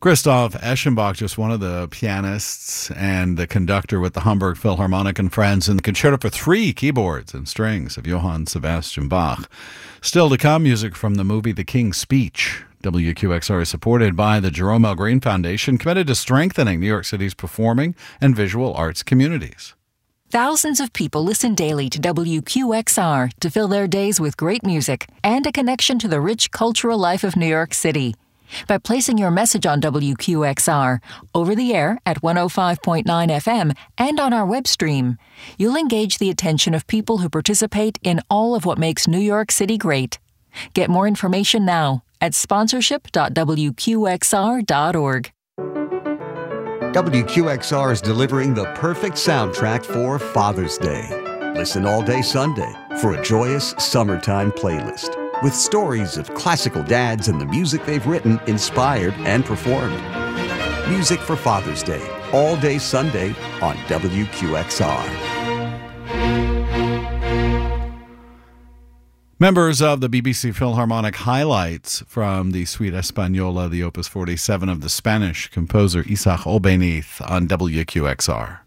Christoph Eschenbach, just one of the pianists and the conductor with the Hamburg Philharmonic and Friends, in the concerto for 3 keyboards and strings of Johann Sebastian Bach. Still to come, music from the movie The King's Speech. WQXR is supported by the Jerome L. Green Foundation, committed to strengthening New York City's performing and visual arts communities. Thousands of people listen daily to WQXR to fill their days with great music and a connection to the rich cultural life of New York City. By placing your message on WQXR, over the air at 105.9 FM and on our web stream, you'll engage the attention of people who participate in all of what makes New York City great. Get more information now at sponsorship.wqxr.org. WQXR is delivering the perfect soundtrack for Father's Day. Listen all day Sunday for a joyous summertime playlist with stories of classical dads and the music they've written, inspired, and performed. Music for Father's Day, all day Sunday on WQXR. Members of the BBC Philharmonic highlights from the Suite Española, the Opus 47 of the Spanish composer Isaac Albéniz on WQXR.